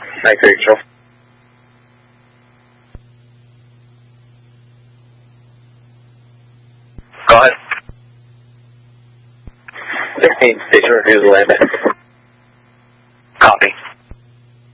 Thanks, Rachel. Go ahead. 16, station reviews landing.